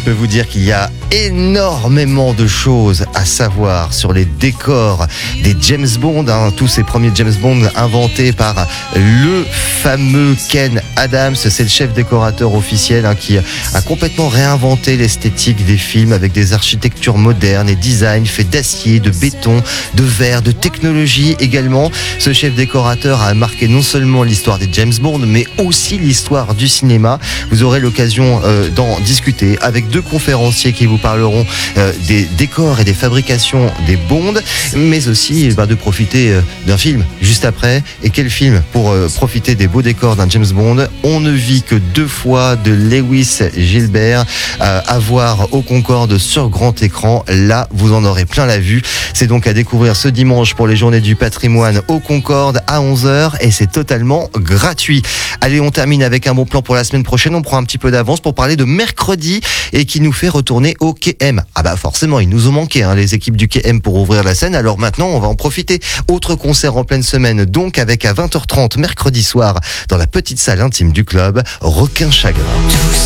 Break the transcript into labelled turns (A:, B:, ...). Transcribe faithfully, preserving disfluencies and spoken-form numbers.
A: peux vous dire qu'il y a énormément de choses à savoir sur les décors des James Bond, hein, tous ces premiers James Bond inventés par le fameux Ken Adams. C'est le chef décorateur officiel hein, qui a complètement réinventé l'esthétique des films avec des architectures modernes et design faits d'acier, de béton, de verre, de technologie également. Ce chef décorateur a marqué non seulement l'histoire des James Bond, mais aussi l'histoire du cinéma. Vous aurez l'occasion euh, d'en discuter avec deux conférenciers qui vous parleront euh, des décors et des fabrications des Bond, mais aussi bah, de profiter euh, d'un film juste après. Et quel film pour euh, profiter des beaux décors d'un James Bond? On ne vit que deux fois de Lewis Gilbert euh, à voir au Concorde sur grand écran. Là, vous en aurez plein la vue. C'est donc à découvrir ce dimanche pour les Journées du Patrimoine au Concorde à onze heures et c'est totalement gratuit. Allez, on termine avec un bon plan pour la semaine prochaine. On prend un petit peu d'avance pour parler de mercredi et qui nous fait retourner au K M. Ah bah forcément, ils nous ont manqué hein, les équipes du K M pour ouvrir la scène. Alors maintenant, on va en profiter. Autre concert en pleine semaine, donc avec à vingt heures trente mercredi soir dans la petite salle intime du club, Requin Chagrin.